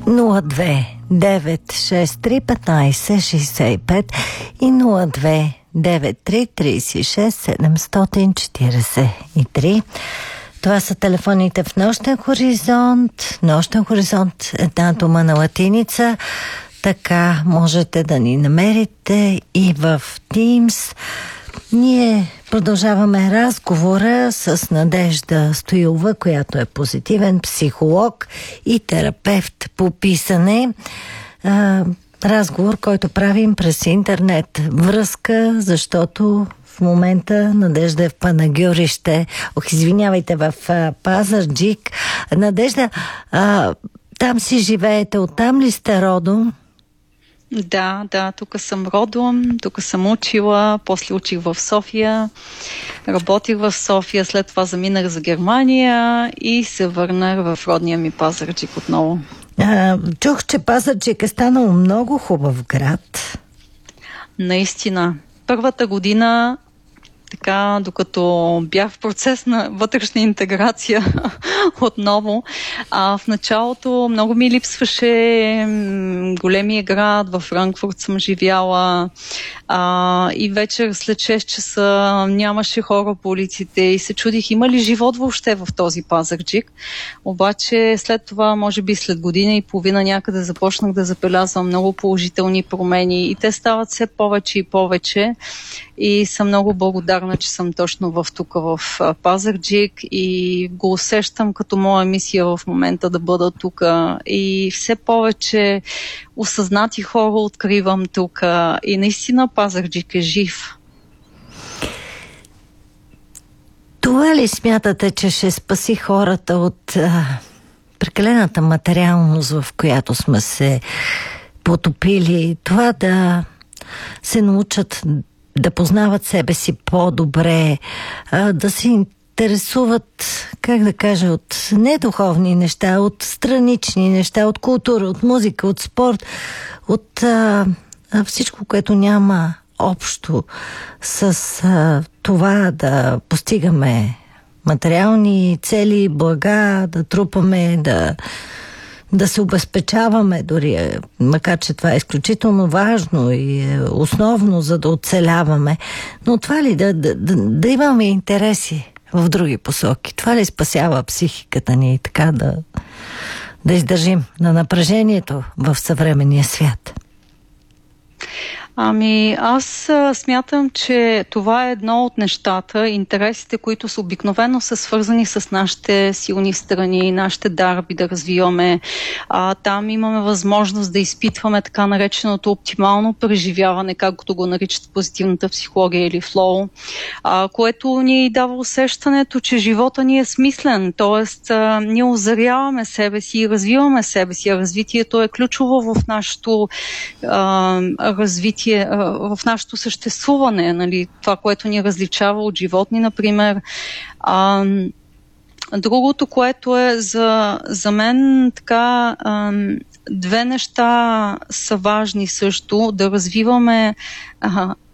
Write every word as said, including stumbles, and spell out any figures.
нула две девет шест три петнайсет шейсет и пет и нула две девет три трийсет и шест седемстотин четирийсет и три. Това са телефоните в Нощен хоризонт. Нощен хоризонт е една дума на латиница. Така можете да ни намерите и в Teams. Ние продължаваме разговора с Надежда Стоилова, която е позитивен психолог и терапевт по писане. А, разговор, който правим през интернет връзка, защото в момента Надежда е в Панагюрище. Ох, извинявайте, в а, Пазарджик. Надежда, а, там си живеете, оттам ли сте родом? Да, да, тук съм родом, тук съм учила, после учих в София, работих в София, след това заминах за Германия и се върнах в родния ми Пазарджик отново. А, чух, че Пазарджик е станал много хубав град. Наистина. Първата година, така, докато бях в процес на вътрешна интеграция отново, а в началото много ми липсваше големия град, във Франкфурт съм живяла а, и вечер след шест часа нямаше хора по улиците и се чудих има ли живот въобще в този Пазарджик. Обаче след това, може би след година и половина някъде започнах да забелязвам много положителни промени и те стават все повече и повече и съм много благодарна, че съм точно в тук в Пазарджик и го усещам като моя мисия в момента да бъда тук и все повече осъзнати хора откривам тук и наистина Пазарджик е жив. Това ли смятате, че ще спаси хората от а, прекалената материалност, в която сме се потопили? Това да се научат да познават себе си по-добре, а, да се интересуват, как да кажа, от недуховни неща, от странични неща, от култура, от музика, от спорт, от а, всичко, което няма общо с а, това да постигаме материални цели, блага, да трупаме, да, да се обезпечаваме дори, макар че това е изключително важно и е основно, за да оцеляваме. Но това ли да, да, да, да имаме интереси в други посоки? Това ли спасява психиката ни и така да, да издържим на напрежението в съвременния свят? Ами, аз а, смятам, че това е едно от нещата, интересите, които са обикновено са свързани с нашите силни страни, нашите дарби да развиваме. А, там имаме възможност да изпитваме така нареченото оптимално преживяване, както го наричат позитивната психология или флоу, а, което ни дава усещането, че живота ни е смислен, т.е. ние озаряваме себе си и развиваме себе си. Развитието е ключово в нашето а, развитие, в нашето съществуване, нали, това, което ни различава от животни, например. А, другото, което е за, за мен така, а, две неща са важни също, да развиваме а,